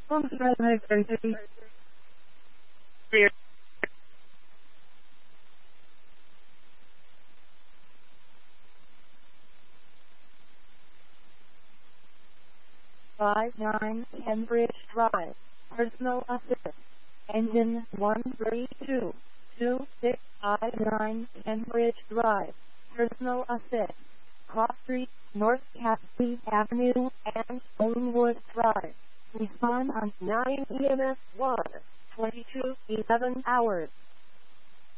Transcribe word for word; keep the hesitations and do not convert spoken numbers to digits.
Functional identity. Five nine Cambridge Drive. Personal assist. Engine one three two two six five nine Cambridge Drive. Personal assist. Cross Street, North Cassidy Avenue, and Stonewood Drive. Respond on nine E M S one, twenty-two eleven hours.